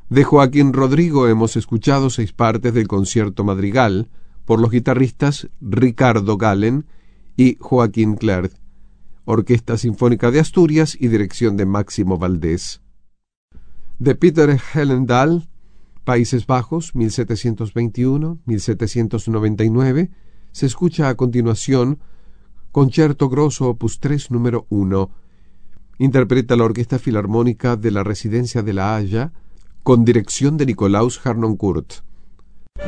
De Joaquín Rodrigo hemos escuchado 6 partes del concierto madrigal por los guitarristas Ricardo Gallen y Joaquín Clerc, Orquesta Sinfónica de Asturias y dirección de Máximo Valdés. De Peter Hellendahl, Países Bajos, 1721-1799, se escucha a continuación Concerto Grosso Opus 3 número 1. Interpreta la Orquesta Filarmónica de la Residencia de La Haya con dirección de Nikolaus Harnoncourt.